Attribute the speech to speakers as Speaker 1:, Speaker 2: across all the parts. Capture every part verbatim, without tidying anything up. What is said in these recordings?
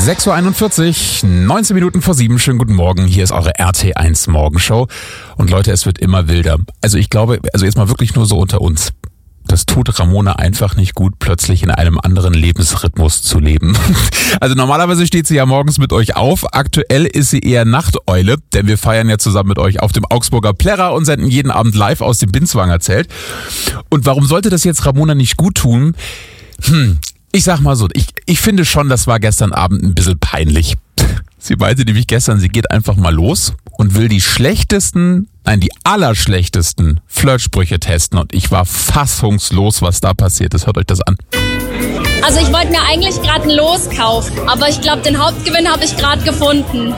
Speaker 1: sechs Uhr einundvierzig, neunzehn Minuten vor sieben. Schönen guten Morgen. Hier ist eure R T eins Morgenshow. Und Leute, es wird immer wilder. Also ich glaube, also jetzt mal wirklich nur so unter uns. Das tut Ramona einfach nicht gut, plötzlich in einem anderen Lebensrhythmus zu leben. Also normalerweise steht sie ja morgens mit euch auf. Aktuell ist sie eher Nachteule, denn wir feiern ja zusammen mit euch auf dem Augsburger Plärrer und senden jeden Abend live aus dem Binswanger Zelt. Und warum sollte das jetzt Ramona nicht gut tun? Hm, ich sag mal so, ich, ich finde schon, das war gestern Abend ein bisschen peinlich. Sie meinte nämlich gestern, sie geht einfach mal los und will die schlechtesten, nein, die allerschlechtesten Flirtsprüche testen. Und ich war fassungslos, was da passiert ist. Hört euch das an.
Speaker 2: Also ich wollte mir eigentlich gerade ein Los kaufen, aber ich glaube, den Hauptgewinn habe ich gerade gefunden.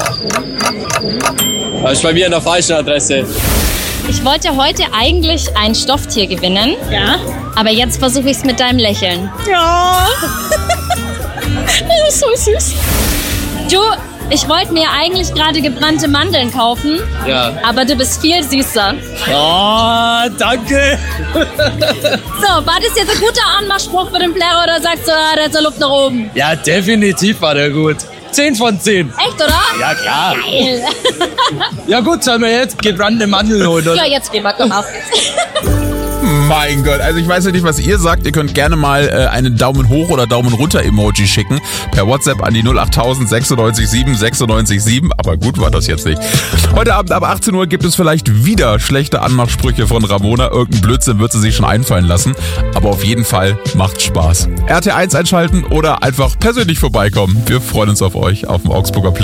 Speaker 3: Das ist bei mir an der falschen Adresse.
Speaker 2: Ich wollte heute eigentlich ein Stofftier gewinnen,
Speaker 4: Ja.
Speaker 2: aber jetzt versuche ich es mit deinem Lächeln.
Speaker 4: Ja. Das ist so süß.
Speaker 2: Du, ich wollte mir eigentlich gerade gebrannte Mandeln kaufen,
Speaker 3: Ja.
Speaker 2: aber du bist viel süßer.
Speaker 3: Oh, danke.
Speaker 2: So, war das jetzt ein guter Anmachspruch für den Plärrer oder sagst du, ah, da ist der Luft nach oben?
Speaker 3: Ja, definitiv war der gut. zehn von zehn.
Speaker 2: Echt, oder?
Speaker 3: Ja, klar.
Speaker 2: Geil.
Speaker 3: Ja gut, sollen wir jetzt gebrannte Mandeln holen, oder?
Speaker 2: Ja, jetzt gehen wir, komm auf.
Speaker 1: Mein Gott, also ich weiß ja nicht, was ihr sagt. Ihr könnt gerne mal äh, einen Daumen hoch oder Daumen runter Emoji schicken. Per WhatsApp an die null acht null null neun sechs sieben sechs neun sieben. Aber gut war das jetzt nicht. Heute Abend ab achtzehn Uhr gibt es vielleicht wieder schlechte Anmachsprüche von Ramona. Irgendein Blödsinn wird sie sich schon einfallen lassen. Aber auf jeden Fall macht's Spaß. R T eins einschalten oder einfach persönlich vorbeikommen. Wir freuen uns auf euch auf dem Augsburger Plärrer.